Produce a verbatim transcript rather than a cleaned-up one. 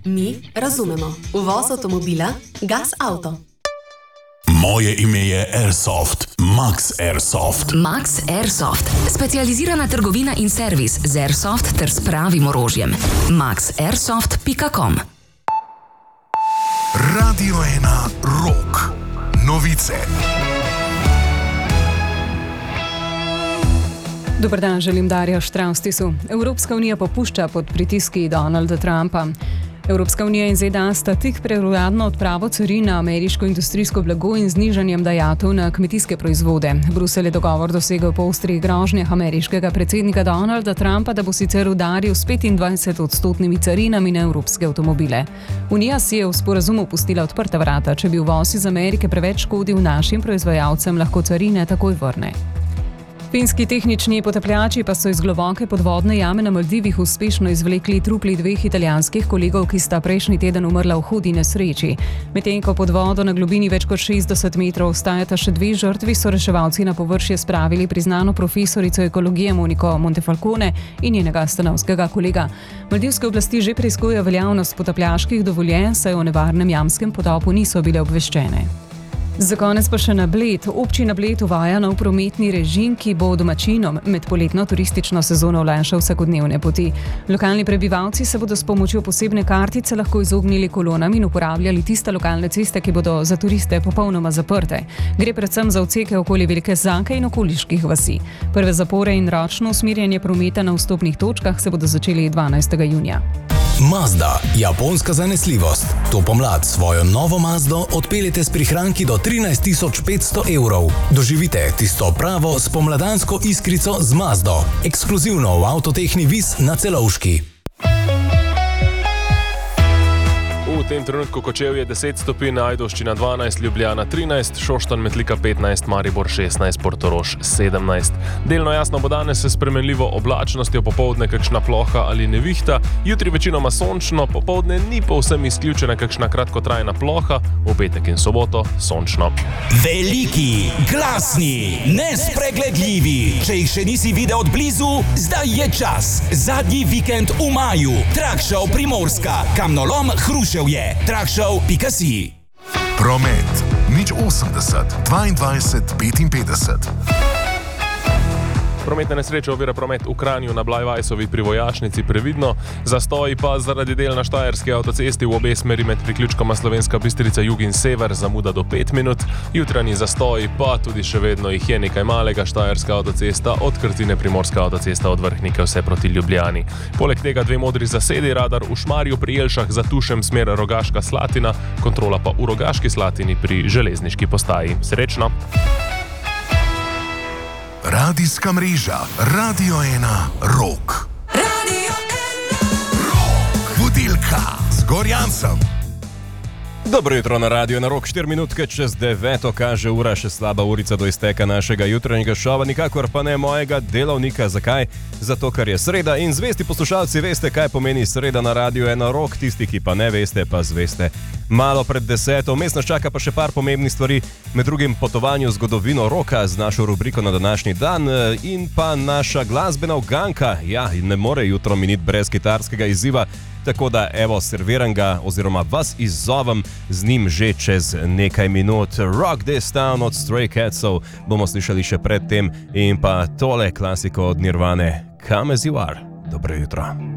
Mi razumemo. Uvoz avtomobila Gas Auto. Moje ime je Airsoft, Max Airsoft. Max Airsoft, specializirana trgovina in servis z Airsoft ter s pravim orožjem. max airsoft pika com. Radio ena Rock. Novice. Dober dan, želim Darja Štraustisu. Evropska unija popušča pod pritiski Donalda Trumpa. Evropska unija in ZDA sta tik pred uradno odpravo carin na ameriško industrijsko blago in znižanjem dajatev na kmetijske proizvode. Bruselj je dogovor dosegel po ostrih grožnjah ameriškega predsednika Donalda Trumpa, da bo sicer udaril s petindvajset odstotnimi carinami na evropske avtomobile. Unija si je v sporazumu pustila odprta vrata, če bi uvoz iz Amerike preveč škodil našim proizvajalcem, lahko carine takoj vrne. Finski tehnični potapljači pa so iz globoke podvodne jame na Maldivih uspešno izvlekli trupli dveh italijanskih kolegov, ki sta prejšnji teden umrla v hudi nesreči. Medtem ko pod vodo na globini več kot šestdeset metrov ostajata še dve žrtvi, so reševalci na površje spravili priznano profesorico ekologije Moniko Montefalcone in njenega stanovskega kolega. Maldivske oblasti že preiskujejo veljavnost potapljaških dovoljenj, saj o nevarnem jamskem potopu niso bile obveščene. Za konec pa še na Bled. Občina Bled uvaja nov prometni režim, ki bo domačinom med poletno turistično sezono olajšal vsakodnevne poti. Lokalni prebivalci se bodo s pomočjo posebne kartice lahko izognili kolonam in uporabljali tiste lokalne ceste, ki bodo za turiste popolnoma zaprte. Gre predvsem za odseke okoli Velike Zake in okoliških vasi. Prve zapore in ročno usmerjanje prometa na vstopnih točkah se bodo začeli dvanajstega junija. Mazda, japonska zanesljivost. To pomlad svojo novo Mazdo odpeljete s prihranki do trinajst tisoč petsto evrov. Doživite tisto pravo spomladansko iskrico z Mazdo. Ekskluzivno v Avtotehni Vis na Celovški. V tem trenutku Kočevje deset stopinj, Ajdovščina dvanajst, Ljubljana trinajst, Šoštanj, Metlika petnajst, Maribor šestnajst, Portorož sedemnajst. Delno jasno bo danes s spremenljivo oblačnostjo, popoldne kakšna ploha ali nevihta, jutri večinoma sončno, popoldne ni povsem izključena kakšna kratkotrajna ploha, v petek in soboto sončno. Veliki, glasni, nespregledljivi. Če jih še nisi videl od blizu, zdaj je čas. Zadnji vikend v maju. Trakshow Primorska, Kamnolom, Hruševje. trakshow pika si. Promet. nič osemdeset, dvaindvajset, petinpetdeset. Prometne nesreče ovira promet v Kranju na Blajvajsovi pri Vojašnici previdno, zastoji pa zaradi del na Štajerski avtocesti v obe smeri med priključkoma Slovenska Bistrica jug in sever, zamuda do pet minut, jutranji zastoji pa tudi še vedno jih je nekaj malega, Štajerska avtocesta od Krtine, Primorska avtocesta od Vrhnike vse proti Ljubljani. Poleg tega dve modri zasedi, radar v Šmarju pri Jelšah za Tušem smer Rogaška Slatina, kontrola pa v Rogaški Slatini pri železniški postaji. Srečno! Radijska mreža Radio ena Rock. Radio ena Rock. Budilka z Gorjancem. Dobro jutro na Radio ena Rock, štiri minutke čez deveto kaže ura, še slaba urica do izteka našega jutranjega šova, nikakor pa ne mojega delovnika. Zakaj? Zato, ker je sreda in zvesti poslušalci veste, kaj pomeni sreda na Radio ena Rock, tisti, ki pa ne veste, pa zveste. Malo pred deseto, vmes nas čaka pa še par pomembnih stvari, med drugim potovanju zgodovino roka z našo rubriko na današnji dan in pa naša glasbena uganka. Ja, ne more jutro miniti brez kitarskega izziva, tako da evo serviram ga oziroma vas izzovem z njim že čez nekaj minut. Rock This Town od Stray Catsov bomo slišali še pred tem in pa tole klasiko od Nirvane, Come As You Are. Dobro jutro.